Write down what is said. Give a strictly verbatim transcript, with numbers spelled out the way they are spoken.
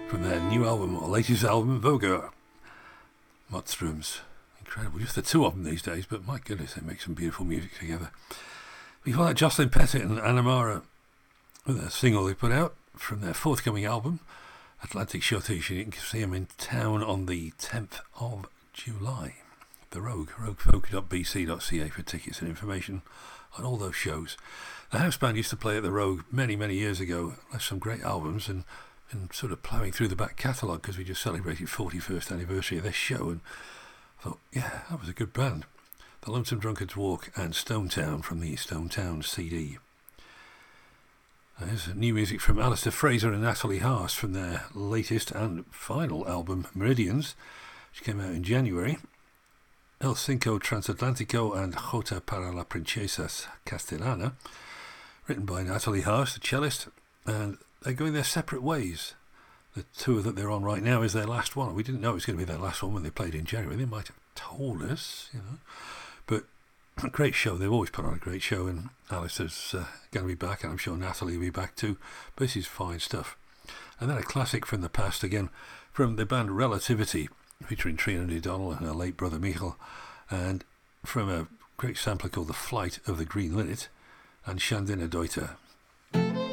from their new album, or latest album, Voga. Mudströms. Incredible. Just the two of them these days, but my goodness, they make some beautiful music together. Before that, Jocelyn Pettit and Anamara with a single they put out from their forthcoming album, Atlantic Shortage. You can see them in town on the tenth of July. The Rogue, rogue folk dot b c dot c a for tickets and information on all those shows. The house band used to play at the Rogue many, many years ago. Left some great albums, and, and sort of ploughing through the back catalogue because we just celebrated forty-first anniversary of this show, and I thought, yeah, that was a good band. The Lonesome Drunkard's Walk and Stone Town from the Stone Town C D. There's new music from Alistair Fraser and Natalie Haas from their latest and final album, Meridians, which came out in January. El Cinco Transatlantico and Jota para la Princesas Castellana, written by Natalie Haas, the cellist, and they're going their separate ways. The tour that they're on right now is their last one. We didn't know it was going to be their last one when they played in January. They might have told us, you know. But a great show. They've always put on a great show, and Alistair's uh, going to be back, and I'm sure Natalie will be back too. But this is fine stuff. And then a classic from the past again, from the band Relativity, featuring Trina O'Donnell and her late brother Michael, and from a great sampler called The Flight of the Green Linnet and Shandina Deuter.